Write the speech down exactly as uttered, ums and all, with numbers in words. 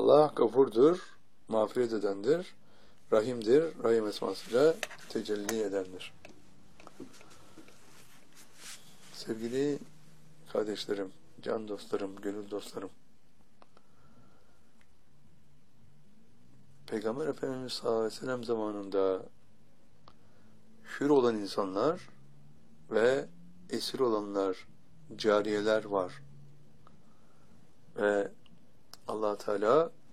Allah gafurdur, mağfiret edendir, rahimdir, rahim esmasıyla tecelli edendir. Sevgili kardeşlerim, can dostlarım, gönül dostlarım, Peygamber Efendimiz sallallahu aleyhi ve sellem zamanında hür olan insanlar ve esir olanlar, cariyeler var. Ve Allah Teala